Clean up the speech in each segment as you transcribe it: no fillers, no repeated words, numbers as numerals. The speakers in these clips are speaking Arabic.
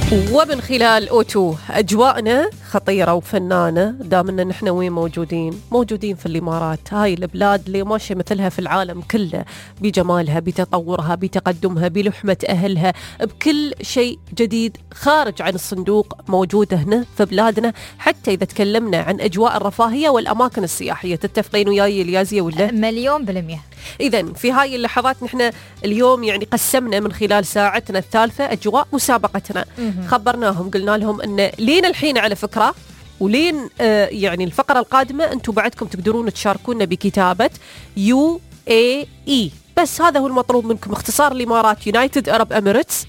ومن خلال أوتو أجواءنا خطيرة وفنانة. دامنا نحن وين موجودين في الإمارات، هاي البلاد اللي ماشي مثلها في العالم كله، بجمالها، بتطورها، بتقدمها، بلحمة أهلها، بكل شيء جديد خارج عن الصندوق موجودة هنا في بلادنا. حتى إذا تكلمنا عن أجواء الرفاهية والأماكن السياحية، تتفقين وياي اليازية ولا؟ 1,000,000%. إذن في هاي اللحظات نحن اليوم يعني قسمنا من خلال ساعتنا الثالثة أجواء مسابقتنا. خبرناهم قلنا لهم أن لين الحين على فكرة ولين يعني الفقرة القادمة أنتم بعدكم تقدرون تشاركونا بكتابة UAE، بس هذا هو المطلوب منكم، اختصار الإمارات United Arab Emirates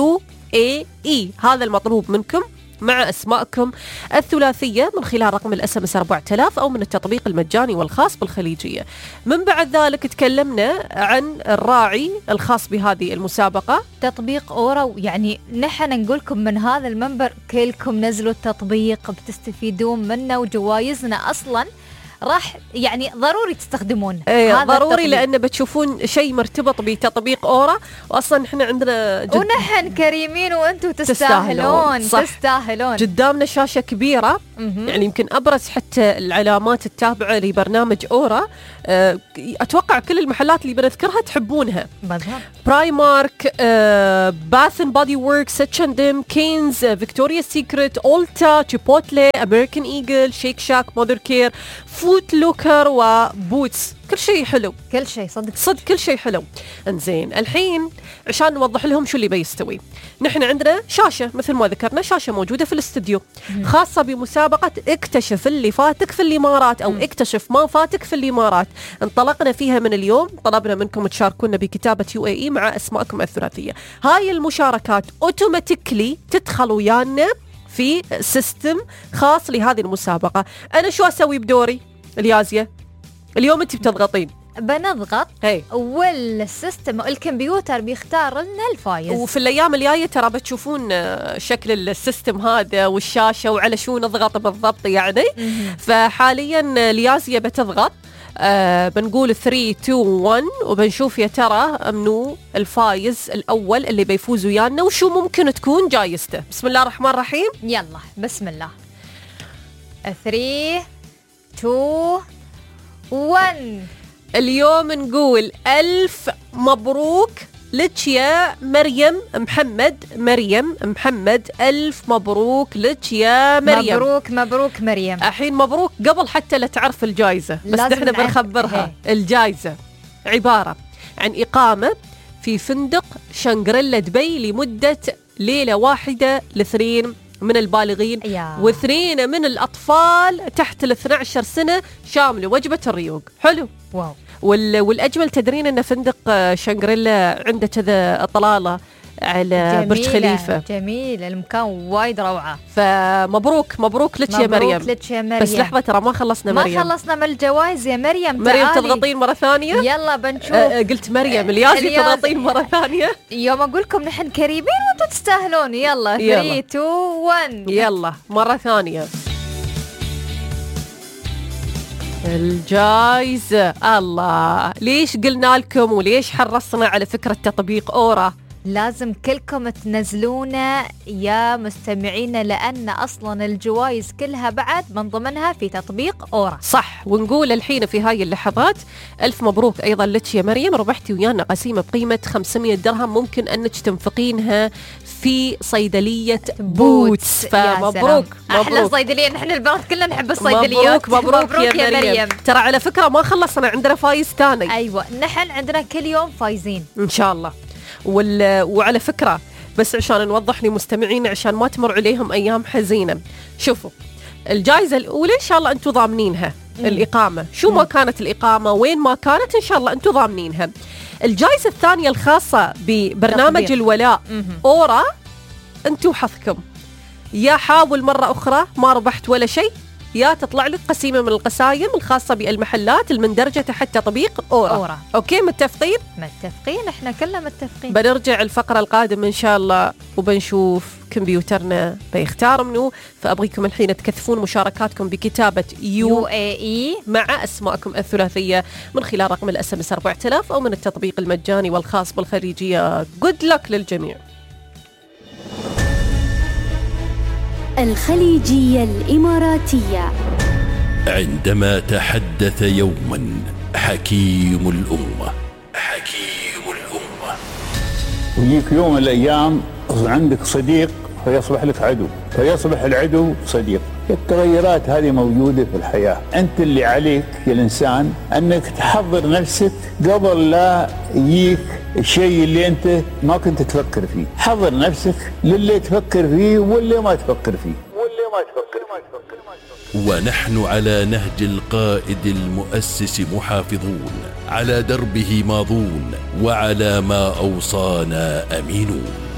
UAE، هذا المطلوب منكم مع أسماءكم الثلاثية من خلال رقم الSMS 4000 أو من التطبيق المجاني والخاص بالخليجية. من بعد ذلك تكلمنا عن الراعي الخاص بهذه المسابقة، تطبيق أورا. يعني نحن نقولكم من هذا المنبر كلكم نزلوا التطبيق، بتستفيدون منه، وجوائزنا أصلا راح يعني ضروري تستخدمون. هذا ضروري لأن بتشوفون شيء مرتبط بتطبيق أورا، وأصلا إحنا عندنا ونحن كريمين وأنتم تستاهلون. تستاهلون. قدامنا شاشة كبيرة، يعني يمكن أبرز حتى العلامات التابعة لبرنامج أورا. أتوقع كل المحلات اللي بنذكرها تحبونها، بالضبط. برايمارك، باث اند بودي وركس، H&M، كينز، فيكتوريا سيكريت، أولتا، تشيبوتلي، أمريكان إيجل، شيك شاك، مودر كير، فوت لوكر، وبوتس. كل شيء حلو، كل شيء صدق كل شيء حلو. انزين الحين عشان نوضح لهم شو اللي بيستوي، نحن عندنا شاشة مثل ما ذكرنا، شاشة موجودة في الاستوديو خاصة بمسابقة اكتشف اللي فاتك في الإمارات، أو اكتشف ما فاتك في الإمارات. انطلقنا فيها من اليوم، طلبنا منكم تشاركونا بكتابة UAE مع أسماءكم الثلاثية. هاي المشاركات اوتوماتيكلي تدخل ويانا في سيستم خاص لهذه المسابقة. أنا شو أسوي بدوري اليازية؟ اليوم أنت بتضغطين، بنضغط والسيستم الكمبيوتر بيختار لنا الفايز. وفي الأيام الجاية ترى بتشوفون شكل السيستم هذا والشاشة وعلى شو نضغط بالضبط يعني. فحاليا اليازية بتضغط، بنقول 3 2 1 وبنشوف يا ترى منو الفايز الأول اللي بيفوز ويانا وشو ممكن تكون جايزته. بسم الله الرحمن الرحيم. يلا بسم الله. 3 2 1. اليوم نقول ألف مبروك لك يا مريم محمد، ألف مبروك لك يا مريم. مبروك مريم. الحين مبروك قبل حتى لا تعرف الجائزة، بس نحن بنخبرها. الجائزة عبارة عن إقامة في فندق شانغريلا دبي لمدة ليلة واحدة ل2 من البالغين و2 من الأطفال تحت 12 سنة، شامل وجبة الريوق. حلو. واو. والأجمل تدرين أن فندق شانغريلا عنده كذا إطلالة على برج خليفة. جميل المكان، وايد روعة. فمبروك لك يا مريم. بس لحظة، ترى ما خلصنا مريم، ما خلصنا من الجوائز يا مريم. تضغطين مرة ثانية. يلا بنشوف. قلت مريم اليازي تضغطين مرة ثانية. يوم أقول لكم نحن كريمين وانتم تستاهلون. يلا 3 2 1. يلا مرة ثانية. الجائزة، الله ليش قلنا لكم وليش حرصنا على فكرة تطبيق أورا؟ لازم كلكم تنزلونا يا مستمعينا، لأن أصلا الجوائز كلها بعد من ضمنها في تطبيق أورا. صح. ونقول الحين في هاي اللحظات ألف مبروك أيضا لك يا مريم، ربحتي ويانا قسيمة بقيمة 500 درهم ممكن أنك تنفقينها في صيدلية بوتس. فمبروك. أحلى صيدلية، نحن البنات كلنا نحب الصيدليات. مبروك يا مريم. ترى على فكرة ما خلصنا، عندنا فايز ثاني. أيوة، نحن عندنا كل يوم فايزين إن شاء الله. وعلى فكرة بس عشان نوضح لمستمعين عشان ما تمر عليهم أيام حزينة، شوفوا الجائزة الأولى إن شاء الله أنتوا ضامنينها. الإقامة شو ما كانت الإقامة، وين ما كانت، إن شاء الله أنتوا ضامنينها. الجائزة الثانية الخاصة ببرنامج الولاء أورا، أنتوا حظكم، يا حاول مرة أخرى ما ربحت ولا شيء، يا تطلع لك قسيمة من القسايم الخاصة بالمحلات المندرجة تحت تطبيق أورا. أوكي متفقين؟ إحنا كلنا متفقين. بنرجع الفقرة القادمة إن شاء الله وبنشوف كمبيوترنا بيختار منه. فأبغيكم الحين تكثفون مشاركاتكم بكتابة UAE مع أسماءكم الثلاثية من خلال رقم الSMS 4000 أو من التطبيق المجاني والخاص بالخليجية. Good luck للجميع. الخليجية الإماراتية. عندما تحدث يوما حكيم الأمة ويجيك يوم من الأيام عندك صديق فيصبح لك عدو، فيصبح العدو صديق. التغيرات هذه موجودة في الحياة. أنت اللي عليك يا الإنسان أنك تحضر نفسك قبل لا يجيك الشيء اللي أنت ما كنت تفكر فيه. حضر نفسك للي تفكر فيه واللي ما تفكر فيه. ونحن على نهج القائد المؤسس محافظون، على دربه ماضون، وعلى ما أوصانا أمينون.